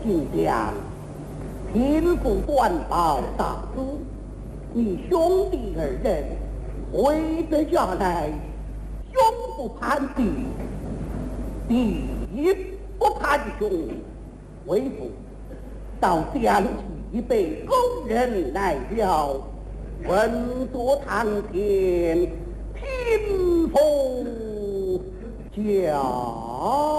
金将，贫富官报大主，你兄弟二人回得下来，兄不攀弟，弟不攀兄，为父到江西被工人来了，文多堂前，贫富交。